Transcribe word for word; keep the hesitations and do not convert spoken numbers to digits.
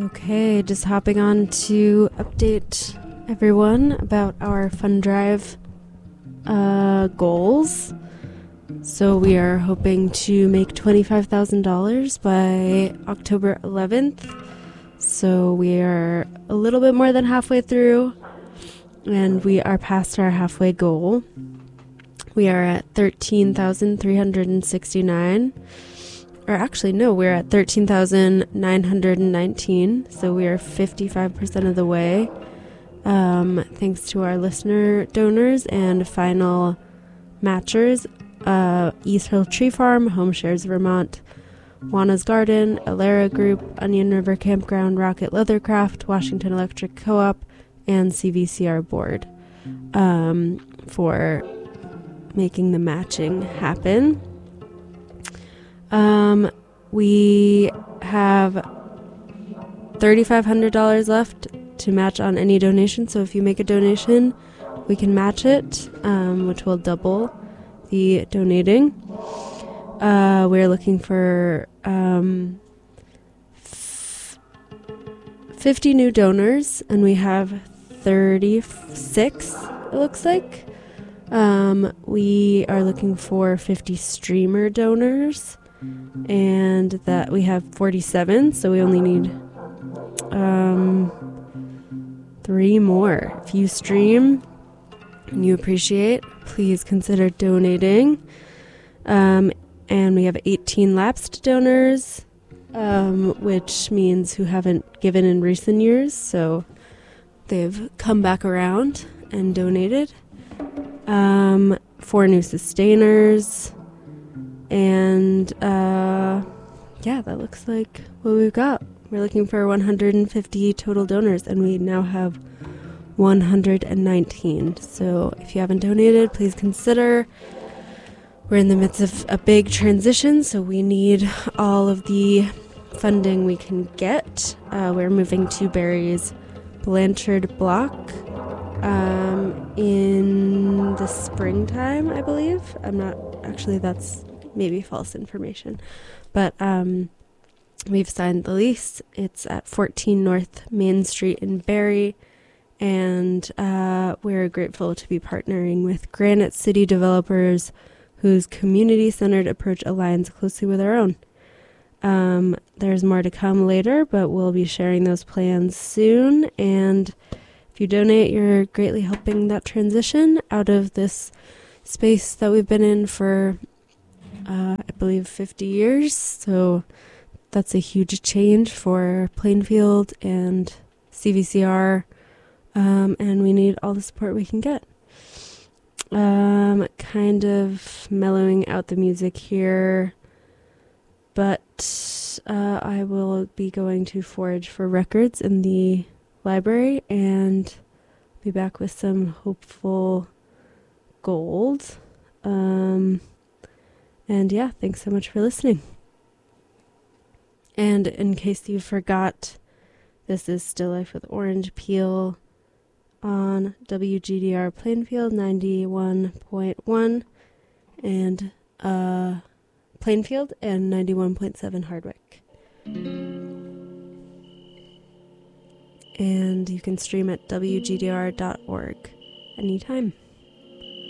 Okay, just hopping on to update everyone about our fund drive uh, goals. So we are hoping to make twenty-five thousand dollars by October eleventh. So we are a little bit more than halfway through, and we are past our halfway goal. We are at thirteen thousand three hundred sixty-nine. Or actually, no, we're at thirteen thousand nine hundred nineteen, so we are fifty-five percent of the way, um, thanks to our listener donors and final matchers, uh, East Hill Tree Farm, Home Shares Vermont, Juana's Garden, Alera Group, Onion River Campground, Rocket Leathercraft, Washington Electric Co-op, and C V C R Board, um, for making the matching happen. Um, we have three thousand five hundred dollars left to match on any donation. So if you make a donation, we can match it, um, which will double the donating. Uh, we're looking for um, f- fifty new donors, and we have thirty-six, it looks like. Um, we are looking for fifty streamer donors. And that we have forty-seven, so we only need um, three more. If you stream and you appreciate, please consider donating. Um, and we have eighteen lapsed donors, um, which means who haven't given in recent years, so they've come back around and donated. Um, four new sustainers. And, uh, yeah, that looks like what we've got. We're looking for one hundred fifty total donors, and we now have one hundred nineteen. So if you haven't donated, please consider. We're in the midst of a big transition, so we need all of the funding we can get. Uh, we're moving to Barry's Blanchard block um, in the springtime, I believe. I'm not, actually, that's maybe false information, but um, we've signed the lease. It's at fourteen North Main Street in Barrie, and uh, we're grateful to be partnering with Granite City Developers, whose community-centered approach aligns closely with our own. Um, there's more to come later, but we'll be sharing those plans soon, and if you donate, you're greatly helping that transition out of this space that we've been in for Uh, I believe fifty years, so that's a huge change for Plainfield and C V C R, um, and we need all the support we can get. Um, kind of mellowing out the music here, but uh, I will be going to forage for records in the library and be back with some hopeful gold. Um... And yeah, thanks so much for listening. And in case you forgot, this is Still Life with Orange Peel on W G D R Plainfield ninety-one point one and uh, Plainfield and ninety-one point seven Hardwick. And you can stream at W G D R dot org anytime.